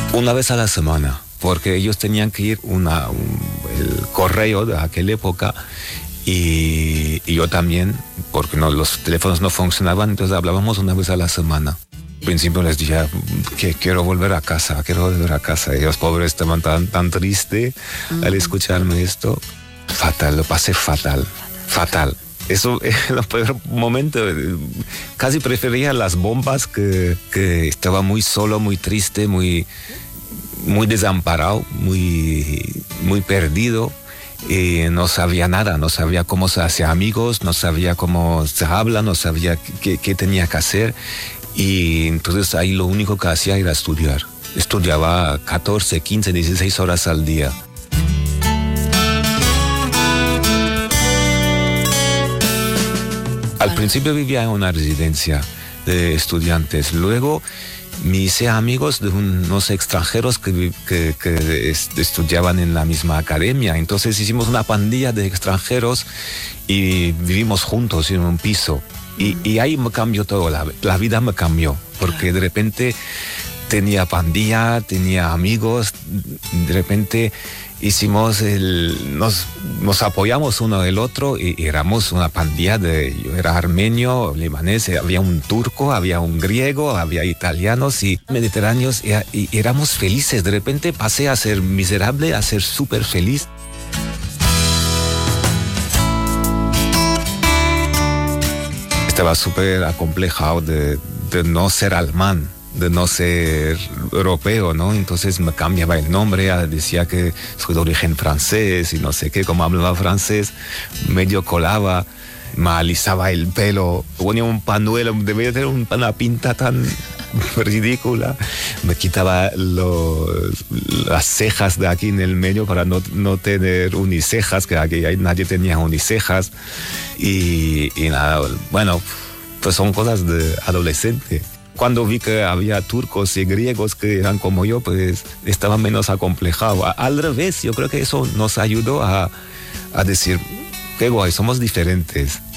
Una vez a la semana, porque ellos tenían que ir el correo de aquella época y yo también, porque los teléfonos no funcionaban, entonces hablábamos una vez a la semana. Al principio les dije que quiero volver a casa. Ellos pobres estaban tan tristes al escucharme esto. Fatal, lo pasé fatal. Eso es el peor momento. Casi prefería las bombas que estaba muy solo, muy triste, muy desamparado, muy perdido. Y no sabía nada, no sabía cómo se hace amigos, no sabía cómo se habla, no sabía qué tenía que hacer. Y entonces ahí lo único que hacía era estudiar. Estudiaba 14, 15, 16 horas al día. Al principio vivía en una residencia de estudiantes. Luego me hice amigos de unos extranjeros que estudiaban en la misma academia. Entonces hicimos una pandilla de extranjeros y vivimos juntos en un piso. Y ahí me cambió todo, la vida me cambió, porque de repente tenía pandilla, tenía amigos, de repente nos apoyamos uno del otro y éramos una pandilla yo era armenio, libanés, había un turco, había un griego, había italianos y mediterráneos y éramos felices. De repente pasé a ser miserable a ser súper feliz. Estaba súper acomplejado de no ser alemán, de no ser europeo, ¿no? Entonces me cambiaba el nombre, decía que soy de origen francés y no sé qué, como hablaba francés, medio colaba, me alisaba el pelo, ponía un panuelo, debía tener una pinta tan ridícula, me quitaba las cejas de aquí en el medio para no tener unicejas, que aquí nadie tenía unicejas y nada, bueno, pues son cosas de adolescente. Cuando vi que había turcos y griegos que eran como yo, pues estaba menos acomplejado. Al revés, yo creo que eso nos ayudó a decir, qué guay, somos diferentes.